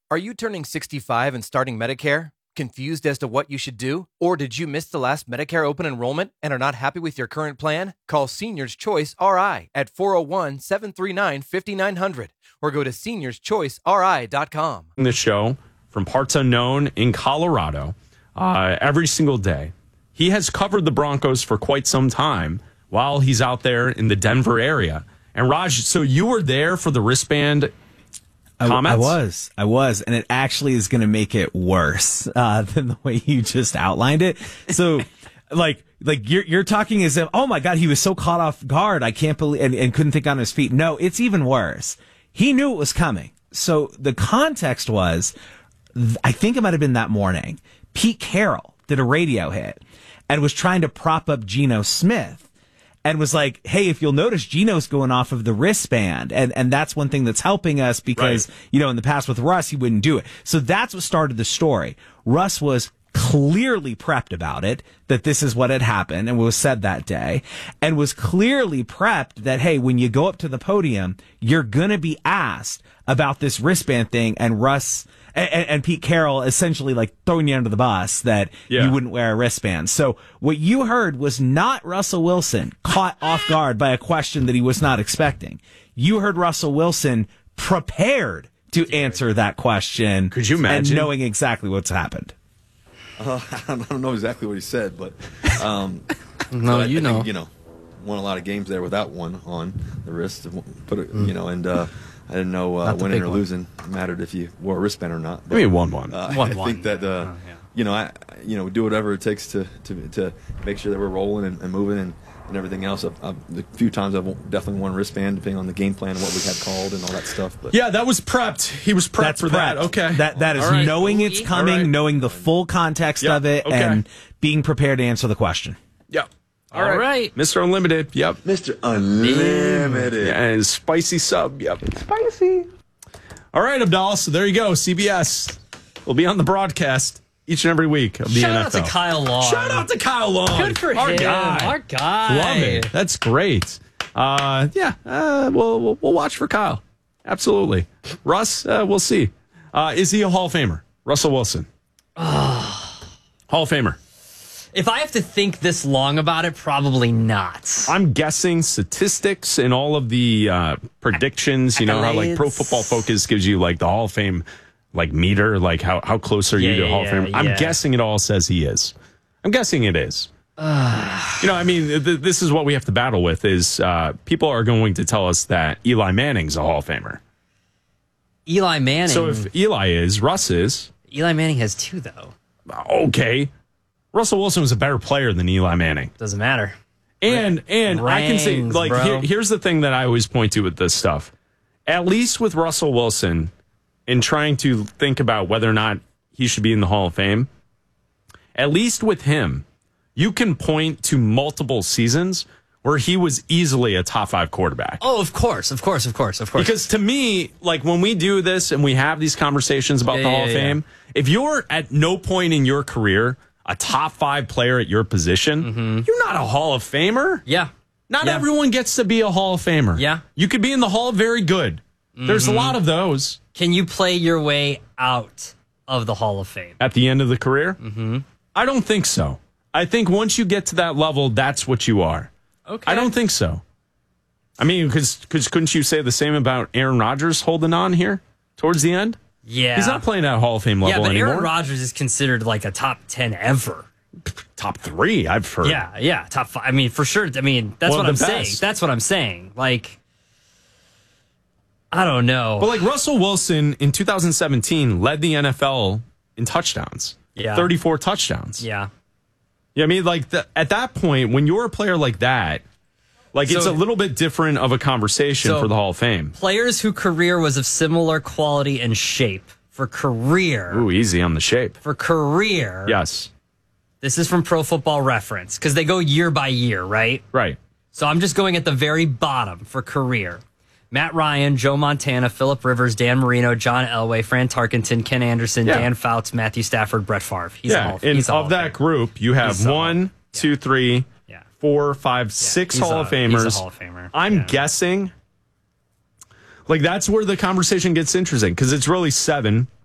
Are you turning 65 and starting Medicare? Confused as to what you should do? Or did you miss the last Medicare open enrollment and are not happy with your current plan? Call Seniors Choice RI at 401-739-5900 or go to seniorschoiceri.com. The show from parts unknown in Colorado every single day. He has covered the Broncos for quite some time while he's out there in the Denver area. And Raj, so you were there for the wristband comments? I was, and it actually is going to make it worse than the way you just outlined it. So, like you're talking as if, oh my God, he was so caught off guard, I can't believe, and couldn't think on his feet. No, it's even worse. He knew it was coming. So the context was, I think it might have been that morning, Pete Carroll did a radio hit and was trying to prop up Geno Smith. And was like, hey, if you'll notice, Geno's going off of the wristband. And that's one thing that's helping us because, in the past with Russ, he wouldn't do it. So that's what started the story. Russ was clearly prepped about it, that this is what had happened and was said that day, and was clearly prepped that, hey, when you go up to the podium, you're going to be asked about this wristband thing. And Russ and Pete Carroll essentially like throwing you under the bus that you wouldn't wear a wristband. So what you heard was not Russell Wilson caught off guard by a question that he was not expecting. You heard Russell Wilson prepared to answer that question. Could you imagine? And knowing exactly what's happened. I don't know exactly what he said, but no, but you know. think, won a lot of games there without one on the wrist. Put it, and I didn't know winning or losing mattered if you wore a wristband or not. But, I mean, 1-1. I think that do whatever it takes to make sure that we're rolling and moving and everything else. The few times I've definitely worn a wristband, depending on the game plan and what we had called and all that stuff. But yeah, that was prepped. He was prepped for that. Okay, that is right. Knowing it's coming, knowing the full context of it, and being prepared to answer the question. Yep. All right. Mr. Unlimited. Yep. Mr. Unlimited. And spicy sub. Yep. Spicy. All right, Abdallah. So there you go. CBS will be on the broadcast each and every week of the Shout NFL. out to Kyle Long. Shout out to Kyle Long. Good for him. Our guy. Love it. That's great. We'll watch for Kyle. Absolutely. Russ, we'll see. Is he a Hall of Famer? Russell Wilson. Hall of Famer. If I have to think this long about it, probably not. I'm guessing statistics and all of the predictions. You know how like Pro Football Focus gives you like the Hall of Fame like meter, like how close are you to Hall of Fame? I'm guessing it all says he is. I'm guessing it is. This is what we have to battle with is people are going to tell us that Eli Manning's a Hall of Famer. Eli Manning. So if Eli is, Russ is. Eli Manning has 2, though. Okay. Russell Wilson was a better player than Eli Manning. Doesn't matter. And I can say, like, here's the thing that I always point to with this stuff. At least with Russell Wilson, in trying to think about whether or not he should be in the Hall of Fame, at least with him, you can point to multiple seasons where he was easily a top 5 quarterback. Oh, of course. Because to me, like when we do this and we have these conversations about the Hall of Fame, if you're at no point in your career a top 5 player at your position, you're not a Hall of Famer. Yeah. Not everyone gets to be a Hall of Famer. Yeah. You could be in the Hall of Very Good. There's a lot of those. Can you play your way out of the Hall of Fame? At the end of the career? Mm-hmm. I don't think so. I think once you get to that level, that's what you are. Okay. I don't think so. I mean, because couldn't you say the same about Aaron Rodgers holding on here towards the end? Yeah. He's not playing at Hall of Fame level anymore. Aaron Rodgers is considered like a top 10 ever. Top 3, I've heard. Yeah, top 5. I mean, for sure. I mean, that's what I'm saying. That's what I'm saying. Like, I don't know. But like Russell Wilson in 2017 led the NFL in touchdowns. Yeah. 34 touchdowns. Yeah. Yeah, I mean, like at that point, when you're a player like that, like it's a little bit different of a conversation for the Hall of Fame. Players whose career was of similar quality and shape. For career. Ooh, easy on the shape. For career. Yes. This is from Pro Football Reference, because they go year by year, right? Right. So I'm just going at the very bottom for career. Matt Ryan, Joe Montana, Phillip Rivers, Dan Marino, John Elway, Fran Tarkenton, Ken Anderson, Dan Fouts, Matthew Stafford, Brett Favre. Of that group, you have 1, 2, 3, 4, 5, 6 Hall of Famers. He's a Hall of Famer. I'm guessing, like that's where the conversation gets interesting because it's really 7